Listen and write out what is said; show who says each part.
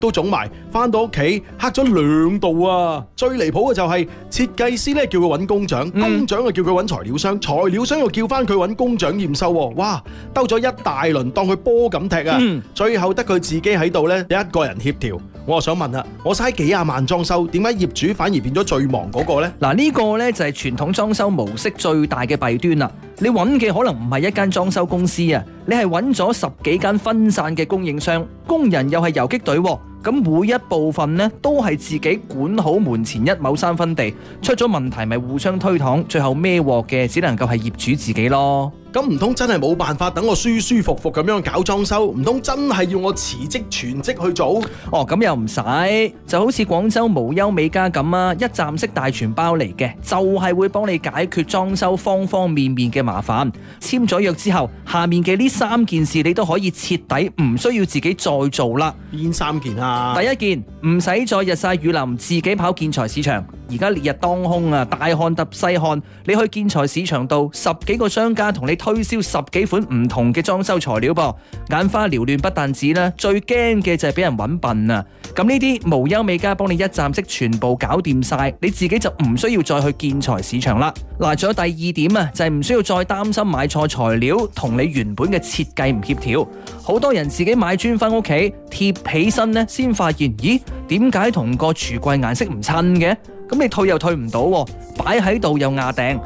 Speaker 1: 都腫埋，翻到屋企黑咗2度啊！最離譜嘅就係設計師咧叫佢揾工長，工長又叫佢揾材料商，材料商又叫翻佢揾工長驗收喎。哇，兜咗一大輪，當佢波咁踢啊！最後得佢自己喺度咧一個人協調。我想問啦，我嘥幾廿萬裝修，點解業主反而變咗最忙嗰個呢？
Speaker 2: 嗱，呢個呢就係傳統裝修模式最大嘅弊端啦。你揾嘅可能唔係一間裝修公司啊，你係揾咗10幾間分散嘅供應商，工人又係游擊隊喎。咁每一部分呢都係自己管好門前一畝3分地，出咗問題咪互相推搪，最後孭鑊嘅只能夠係業主自己咯。
Speaker 1: 咁唔通真係冇辦法等我舒舒服服咁樣搞裝修？唔通真係要我辭職全職去做？
Speaker 2: 哦，咁又唔使，就好似廣州無憂美家咁啊，一站式大全包嚟嘅，就係會幫你解決裝修方方面面嘅麻煩。簽咗約之後，下面嘅呢3件事你都可以徹底唔需要自己再做啦。
Speaker 1: 邊3件啊？
Speaker 2: 第一件，唔使再日曬雨淋自己跑建材市場。而家烈日當空啊，大汗揼細汗，你去建材市場度10幾個商家同你推銷10幾款唔同嘅裝修材料噃，眼花繚亂不但止啦，最驚嘅就係俾人揾笨啊！咁呢啲無憂美家幫你一站式全部搞掂晒，你自己就唔需要再去建材市場啦。嗱，仲有第2點啊，就係唔需要再擔心買錯材料同你原本嘅設計唔協調。好多人自己買磚翻屋企貼起身呢，先發現咦，點解同個櫥櫃顏色唔襯嘅？咁你退又退唔到，擺喺度又壓頂。